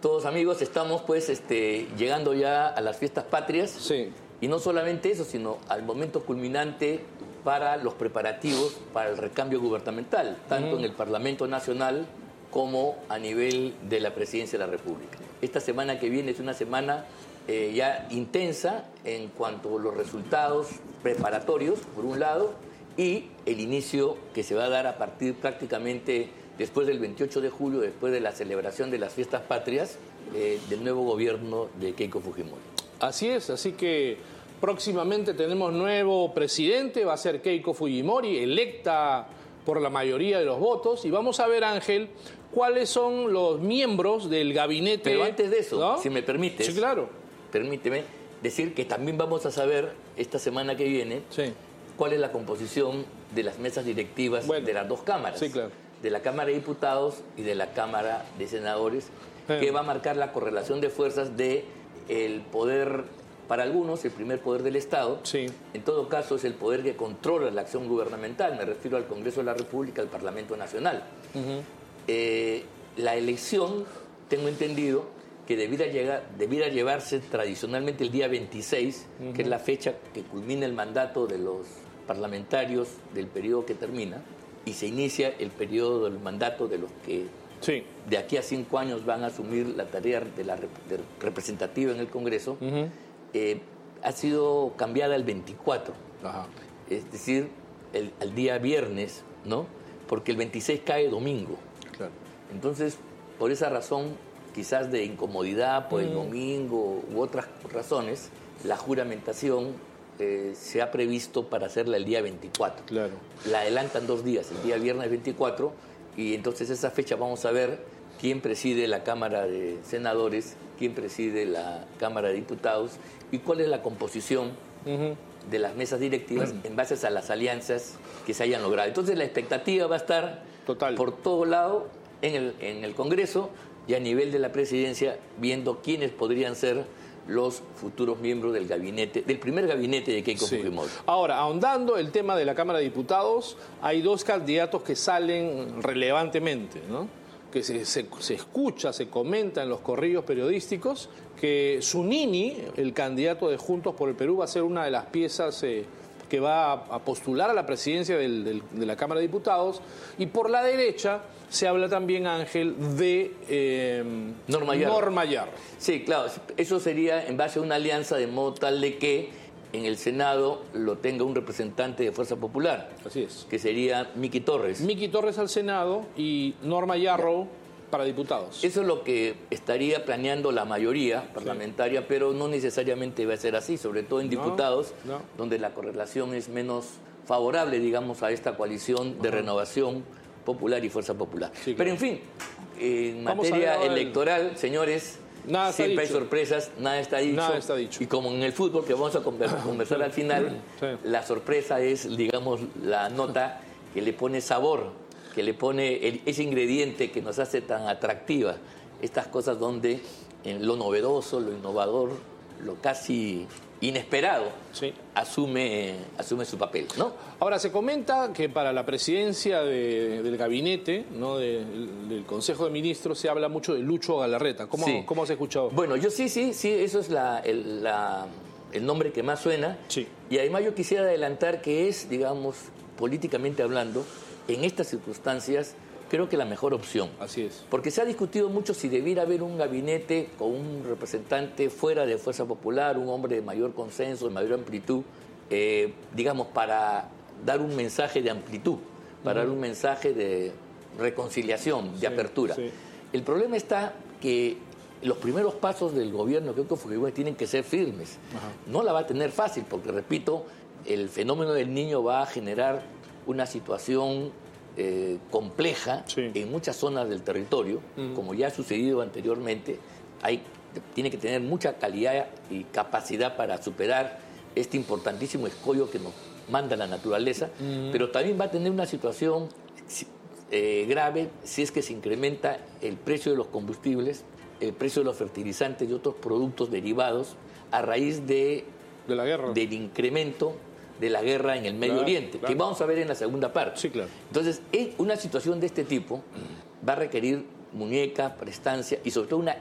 todos amigos, estamos pues llegando ya a las fiestas patrias. Sí. Y no solamente eso, sino al momento culminante para los preparativos para el recambio gubernamental, tanto en el Parlamento Nacional como a nivel de la Presidencia de la República. Esta semana que viene es una semana ya intensa en cuanto a los resultados preparatorios, por un lado, y el inicio que se va a dar a partir prácticamente después del 28 de julio, después de la celebración de las fiestas patrias, del nuevo gobierno de Keiko Fujimori. Así es, así que próximamente tenemos nuevo presidente, va a ser Keiko Fujimori, electa por la mayoría de los votos, y vamos a ver, Ángel, cuáles son los miembros del gabinete. Pero antes de eso, ¿no? Si me permites, sí, claro. Permíteme decir que también vamos a saber esta semana que viene cuál es la composición de las mesas directivas de las dos cámaras, de la Cámara de Diputados y de la Cámara de Senadores, que va a marcar la correlación de fuerzas de el poder, para algunos, el primer poder del Estado. En todo caso, es el poder que controla la acción gubernamental. Me refiero al Congreso de la República, al Parlamento Nacional. La elección, tengo entendido, que debiera llevarse tradicionalmente el día 26, que es la fecha que culmina el mandato de los parlamentarios del periodo que termina, y se inicia el periodo del mandato de los que de aquí a 5 años van a asumir la tarea de la representativa en el Congreso. Ha sido cambiada el 24, es decir, al día viernes, ¿no? Porque el 26 cae domingo. Entonces, por esa razón, quizás de incomodidad por el domingo u otras razones, la juramentación se ha previsto para hacerla el día 24. La adelantan 2 días, el día viernes 24, y entonces esa fecha vamos a ver quién preside la Cámara de Senadores, quién preside la Cámara de Diputados y cuál es la composición de las mesas directivas en base a las alianzas que se hayan logrado. Entonces la expectativa va a estar por todo lado en el Congreso y a nivel de la Presidencia, viendo quiénes podrían ser los futuros miembros del gabinete, del primer gabinete de Keiko Fujimori. Ahora, ahondando el tema de la Cámara de Diputados, hay 2 candidatos que salen relevantemente, ¿no? Que se escucha, se comenta en los corrillos periodísticos que Zunini, el candidato de Juntos por el Perú, va a ser una de las piezas que va a postular a la presidencia de la Cámara de Diputados, y por la derecha se habla también, Ángel, de Norma Yarro. Sí, claro, eso sería en base a una alianza de modo tal de que en el Senado lo tenga un representante de Fuerza Popular. Así es. Que sería Miki Torres. Miki Torres al Senado y Norma Yarro para diputados. Eso es lo que estaría planeando la mayoría parlamentaria, pero no necesariamente va a ser así, sobre todo en diputados, donde la correlación es menos favorable, digamos, a esta coalición de Renovación Popular y Fuerza Popular. Pero en fin, en materia electoral, señores, siempre hay sorpresas, nada está dicho. Y como en el fútbol, que vamos a conversar al final, la sorpresa es, digamos, la nota que le pone sabor, que le pone ese ingrediente que nos hace tan atractiva. Estas cosas donde en lo novedoso, lo innovador, lo casi inesperado, asume su papel, ¿no? Ahora, se comenta que para la presidencia del gabinete, ¿no? del Consejo de Ministros, se habla mucho de Lucho Galarreta. ¿Cómo has escuchado? Bueno, yo sí, eso es el nombre que más suena. Y además yo quisiera adelantar que es, digamos, políticamente hablando, en estas circunstancias, creo que la mejor opción. Así es. Porque se ha discutido mucho si debiera haber un gabinete con un representante fuera de Fuerza Popular, un hombre de mayor consenso, de mayor amplitud, digamos, para dar un mensaje de amplitud, para dar un mensaje de reconciliación, de apertura. El problema está que los primeros pasos del gobierno de Keiko Fujimori tienen que ser firmes. No la va a tener fácil, porque, repito, el fenómeno del Niño va a generar una situación compleja en muchas zonas del territorio, como ya ha sucedido anteriormente. Tiene que tener mucha calidad y capacidad para superar este importantísimo escollo que nos manda la naturaleza, pero también va a tener una situación grave si es que se incrementa el precio de los combustibles, el precio de los fertilizantes y otros productos derivados a raíz de la guerra, del incremento de la guerra en el Medio Oriente, que vamos a ver en la segunda parte. Entonces, una situación de este tipo va a requerir muñeca, prestancia y sobre todo una